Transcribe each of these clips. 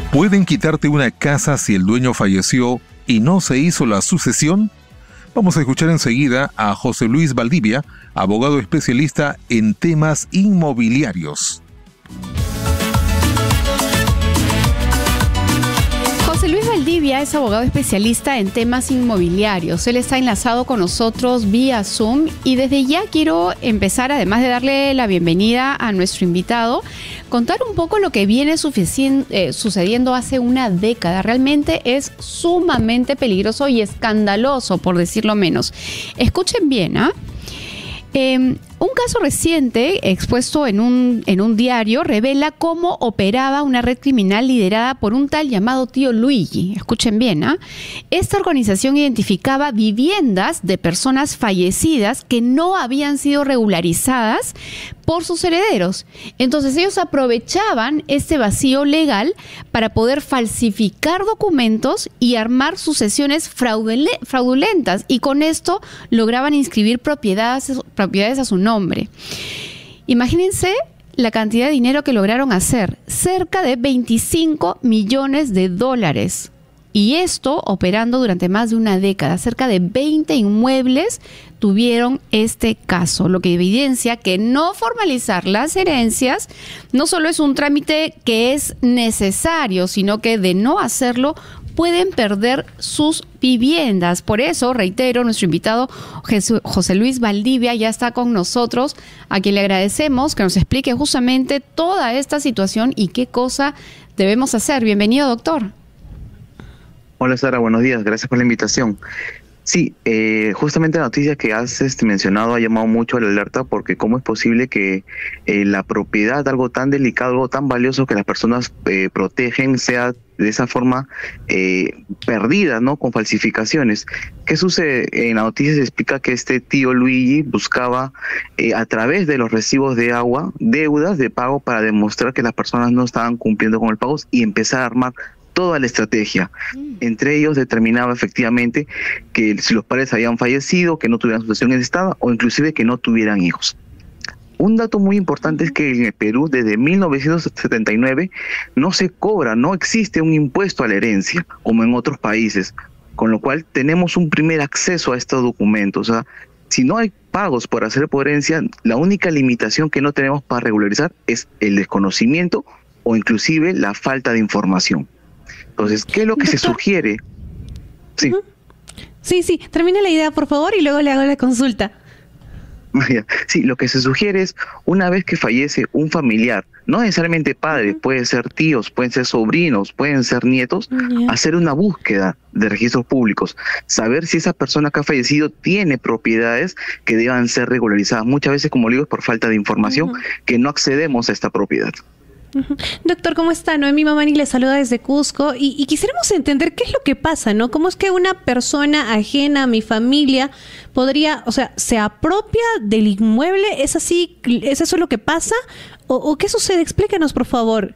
¿Pueden quitarte una casa si el dueño falleció y no se hizo la sucesión? Vamos a escuchar enseguida a José Luis Valdivia, abogado especialista en temas inmobiliarios. José Luis Valdivia es abogado especialista en temas inmobiliarios. Él está enlazado con nosotros vía Zoom y desde ya quiero empezar, además de darle la bienvenida a nuestro invitado, contar un poco lo que viene sucediendo hace una década. Realmente es sumamente peligroso y escandaloso, por decirlo menos. Escuchen bien, ¿ah? Un caso reciente expuesto en un diario revela cómo operaba una red criminal liderada por un tal llamado Tío Luigi. Escuchen bien, ¿ah? Esta organización identificaba viviendas de personas fallecidas que no habían sido regularizadas por sus herederos. Entonces ellos aprovechaban este vacío legal para poder falsificar documentos y armar sucesiones fraudulentas, y con esto lograban inscribir propiedades a su nombre. Imagínense la cantidad de dinero que lograron hacer, cerca de $25 millones. Y esto operando durante más de una década. Cerca de 20 inmuebles tuvieron este caso, lo que evidencia que no formalizar las herencias no solo es un trámite que es necesario, sino que de no hacerlo pueden perder sus viviendas. Por eso, reitero, nuestro invitado José Luis Valdivia ya está con nosotros, a quien le agradecemos que nos explique justamente toda esta situación y qué cosa debemos hacer. Bienvenido, doctor. Hola Sara, buenos días, gracias por la invitación. Sí, justamente la noticia que has mencionado ha llamado mucho a la alerta, porque cómo es posible que la propiedad, algo tan delicado, algo tan valioso que las personas protegen, sea de esa forma perdida, ¿no? Con falsificaciones. ¿Qué sucede? En la noticia se explica que este tío Luigi buscaba a través de los recibos de agua deudas de pago para demostrar que las personas no estaban cumpliendo con el pago y empezar a armar toda la estrategia. Entre ellos determinaba efectivamente que si los padres habían fallecido, que no tuvieran sucesión en estado o inclusive que no tuvieran hijos. Un dato muy importante es que en el Perú desde 1979 no se cobra, no existe un impuesto a la herencia como en otros países, con lo cual tenemos un primer acceso a estos documentos. O sea, si no hay pagos por hacer por herencia, la única limitación que no tenemos para regularizar es el desconocimiento o inclusive la falta de información. Entonces, ¿qué es lo que se sugiere? Sí. Sí, termine la idea, por favor, y luego le hago la consulta. Sí, lo que se sugiere es, una vez que fallece un familiar, no necesariamente padre, pueden ser tíos, pueden ser sobrinos, pueden ser nietos, hacer una búsqueda de registros públicos, saber si esa persona que ha fallecido tiene propiedades que deban ser regularizadas. Muchas veces, como digo, es por falta de información que no accedemos a esta propiedad. Doctor, ¿cómo está? Noemí Mamani le saluda desde Cusco y quisiéramos entender qué es lo que pasa, ¿no? ¿Cómo es que una persona ajena a mi familia podría, o sea, se apropia del inmueble? ¿Es así? ¿Es eso lo que pasa? ¿O qué sucede? Explícanos, por favor.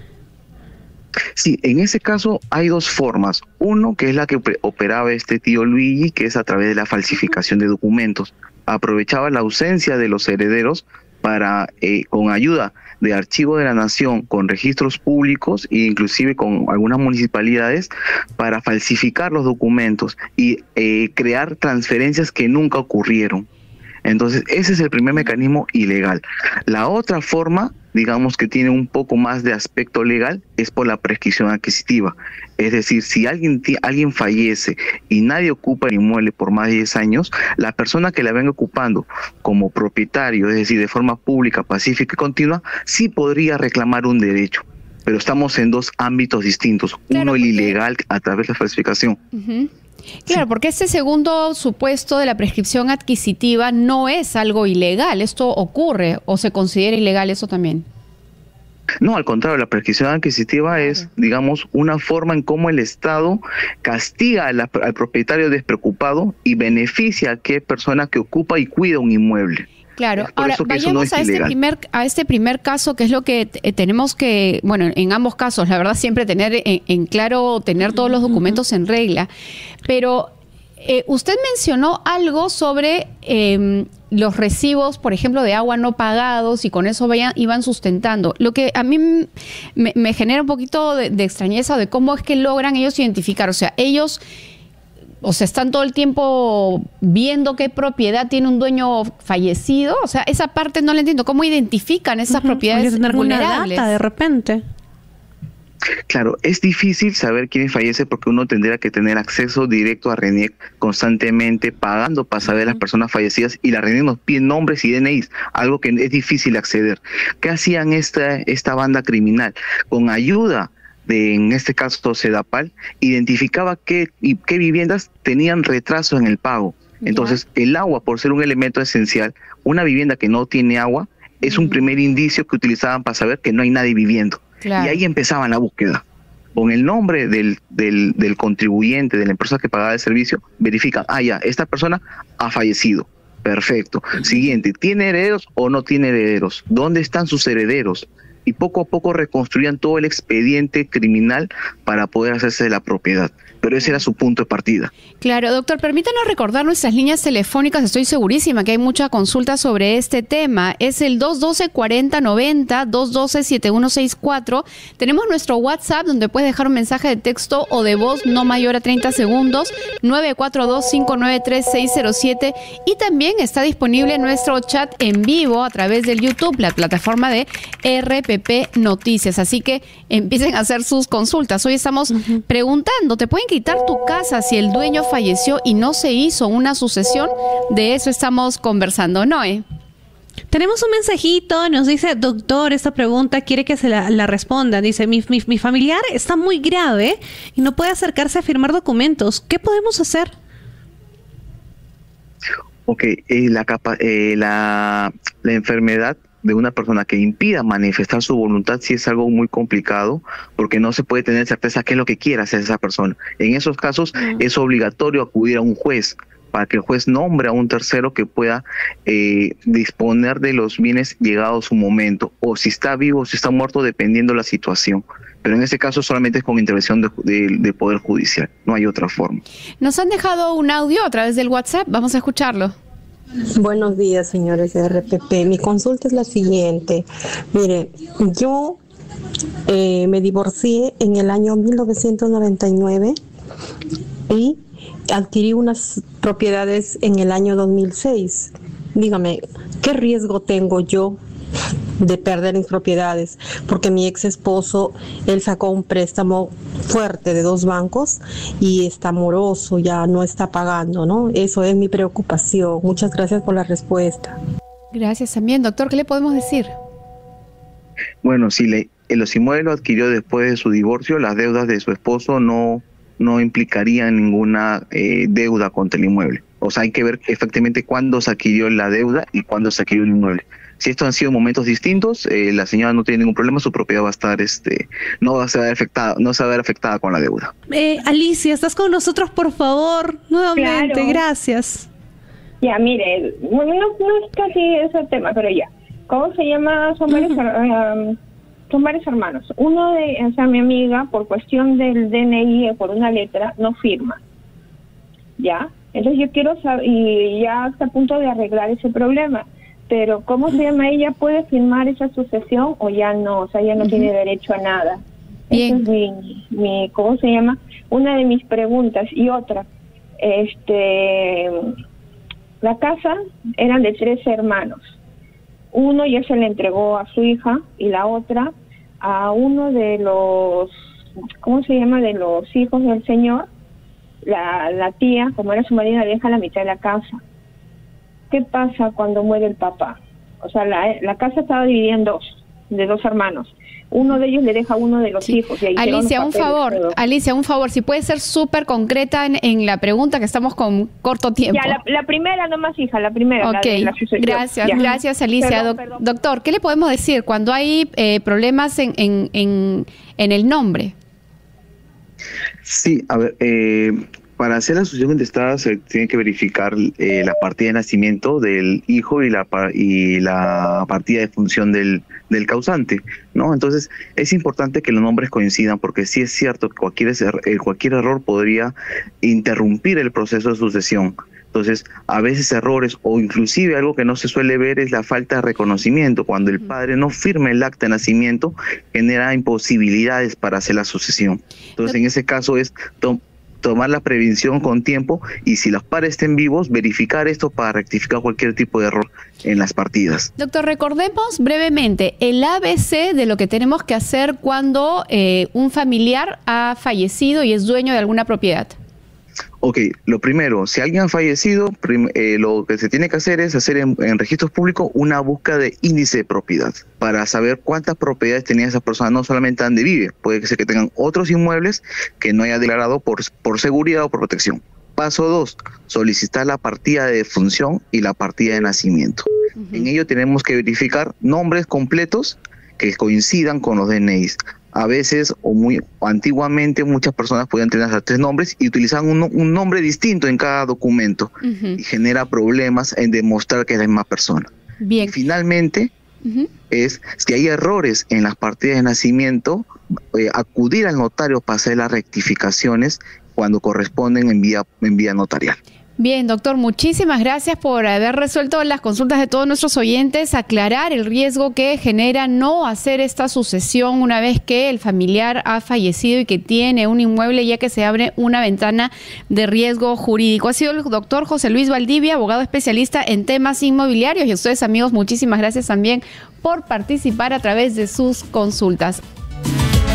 Sí, en ese caso hay dos formas. Uno, que es la que operaba este tío Luigi, que es a través de la falsificación de documentos. Aprovechaba la ausencia de los herederos para, con ayuda de Archivo de la Nación, con registros públicos e inclusive con algunas municipalidades, para falsificar los documentos y crear transferencias que nunca ocurrieron. Entonces, ese es el primer mecanismo ilegal. La otra forma, digamos que tiene un poco más de aspecto legal, es por la prescripción adquisitiva. Es decir, si alguien fallece y nadie ocupa el inmueble por más de 10 años, la persona que la venga ocupando como propietario, es decir, de forma pública, pacífica y continua, sí podría reclamar un derecho. Pero estamos en dos ámbitos distintos. Claro, uno, el ilegal a través de la falsificación. Claro, porque este segundo supuesto de la prescripción adquisitiva no es algo ilegal. ¿Esto ocurre o se considera ilegal eso también? No, al contrario, la prescripción adquisitiva es, digamos, una forma en cómo el Estado castiga al propietario despreocupado y beneficia a aquella persona que ocupa y cuida un inmueble. Claro, ahora vayamos a este primer caso, que es lo que tenemos que, bueno, en ambos casos, la verdad, siempre tener en claro, tener todos los documentos en regla. Pero usted mencionó algo sobre los recibos, por ejemplo, de agua no pagados y con eso iban sustentando. Lo que a mí me genera un poquito de extrañeza de cómo es que logran ellos identificar. O sea, ellos están todo el tiempo viendo qué propiedad tiene un dueño fallecido. O sea, esa parte no la entiendo. ¿Cómo identifican esas propiedades vulnerables? Data de repente. Claro, es difícil saber quién fallece porque uno tendría que tener acceso directo a RENIEC constantemente pagando para saber las personas fallecidas, y la RENIEC nos pide nombres y DNIs, algo que es difícil acceder. ¿Qué hacían esta banda criminal? Con ayuda de, en este caso, Sedapal, identificaba qué viviendas tenían retraso en el pago. Entonces, el agua, por ser un elemento esencial, una vivienda que no tiene agua es un primer indicio que utilizaban para saber que no hay nadie viviendo. Claro. Y ahí empezaban la búsqueda. Con el nombre del contribuyente, de la empresa que pagaba el servicio, verifican, ya, esta persona ha fallecido. Perfecto. Siguiente, ¿tiene herederos o no tiene herederos? ¿Dónde están sus herederos? Y poco a poco reconstruían todo el expediente criminal para poder hacerse de la propiedad. Pero ese era su punto de partida. Claro, doctor, permítanos recordar nuestras líneas telefónicas. Estoy segurísima que hay mucha consulta sobre este tema. Es el 212-4090, 212-7164. Tenemos nuestro WhatsApp, donde puedes dejar un mensaje de texto o de voz no mayor a 30 segundos, 942-593-607. Y también está disponible nuestro chat en vivo a través del YouTube, la plataforma de RPP Noticias. Así que empiecen a hacer sus consultas. Hoy estamos preguntando, ¿te pueden quitar tu casa si el dueño falleció y no se hizo una sucesión? De eso estamos conversando, Noé. Tenemos un mensajito, nos dice, doctor, esta pregunta quiere que se la responda. Dice, mi familiar está muy grave y no puede acercarse a firmar documentos. ¿Qué podemos hacer? Ok, la enfermedad de una persona que impida manifestar su voluntad sí es algo muy complicado, porque no se puede tener certeza qué es lo que quiere hacer esa persona. En esos casos es obligatorio acudir a un juez para que el juez nombre a un tercero que pueda disponer de los bienes llegado su momento, o si está vivo o si está muerto, dependiendo de la situación. Pero en este caso solamente es con intervención de Poder Judicial, no hay otra forma. Nos han dejado un audio a través del WhatsApp, vamos a escucharlo. Buenos días, señores de RPP. Mi consulta es la siguiente. Mire, yo me divorcié en el año 1999 y adquirí unas propiedades en el año 2006. Dígame, ¿qué riesgo tengo yo de perder mis propiedades? Porque mi ex esposo, él sacó un préstamo fuerte de 2 bancos y está moroso, ya no está pagando, ¿no? Eso es mi preocupación. Muchas gracias por la respuesta. Gracias también, doctor. ¿Qué le podemos decir? Bueno, si los inmuebles lo adquirió después de su divorcio, las deudas de su esposo no implicarían ninguna deuda contra el inmueble. O sea, hay que ver efectivamente cuándo se adquirió la deuda y cuándo se adquirió el inmueble. Si estos han sido momentos distintos, la señora no tiene ningún problema, su propiedad va a estar, no se va a ver afectada con la deuda. Alicia, ¿estás con nosotros, por favor? Nuevamente, claro. Gracias. Ya, mire, no es casi ese tema, pero ya. ¿Cómo se llama? Son varios hermanos. Uno mi amiga, por cuestión del DNI, por una letra, no firma. ¿Ya? Entonces yo quiero saber, y ya hasta el punto de arreglar ese problema. Pero, ¿cómo se llama? ¿Ella puede firmar esa sucesión o ya no? O sea, ella no tiene derecho a nada. Bien. Esa es mi ¿cómo se llama? Una de mis preguntas. Y otra, la casa eran de 3 hermanos. Uno ya se le entregó a su hija y la otra a uno de los, ¿cómo se llama? De los hijos del señor. La tía, como era su marido, le deja la mitad de la casa. ¿Qué pasa cuando muere el papá? O sea, la casa estaba dividida en 2, de 2 hermanos. Uno de ellos le deja a uno de los hijos. Y ahí Alicia, un favor, si puede ser súper concreta en la pregunta, que estamos con corto tiempo. Ya, la primera nomás, hija, la primera. Okay. La sucesión. Gracias, Alicia. Perdón. Doctor, ¿qué le podemos decir cuando hay problemas en el nombre? Sí, a ver, para hacer la sucesión intestada se tiene que verificar la partida de nacimiento del hijo y la partida de función del causante, ¿no? Entonces es importante que los nombres coincidan, porque sí es cierto que cualquier error podría interrumpir el proceso de sucesión. Entonces, a veces errores o inclusive algo que no se suele ver es la falta de reconocimiento. Cuando el padre no firma el acta de nacimiento, genera imposibilidades para hacer la sucesión. Entonces, en ese caso es tomar la prevención con tiempo y si los padres estén vivos, verificar esto para rectificar cualquier tipo de error en las partidas. Doctor, recordemos brevemente el ABC de lo que tenemos que hacer cuando un familiar ha fallecido y es dueño de alguna propiedad. Ok, lo primero, si alguien ha fallecido, lo que se tiene que hacer es hacer en registros públicos una búsqueda de índice de propiedad para saber cuántas propiedades tenía esa persona, no solamente donde vive, puede ser que tengan otros inmuebles que no haya declarado por seguridad o por protección. Paso 2, solicitar la partida de defunción y la partida de nacimiento. En ello tenemos que verificar nombres completos que coincidan con los DNIs. A veces o muy antiguamente muchas personas podían tener hasta 3 nombres y utilizaban un nombre distinto en cada documento y genera problemas en demostrar que es la misma persona. Bien. Y finalmente es si hay errores en las partidas de nacimiento, acudir al notario para hacer las rectificaciones cuando corresponden en vía notarial. Bien, doctor, muchísimas gracias por haber resuelto las consultas de todos nuestros oyentes, aclarar el riesgo que genera no hacer esta sucesión una vez que el familiar ha fallecido y que tiene un inmueble, ya que se abre una ventana de riesgo jurídico. Ha sido el doctor José Luis Valdivia, abogado especialista en temas inmobiliarios, y a ustedes, amigos, muchísimas gracias también por participar a través de sus consultas.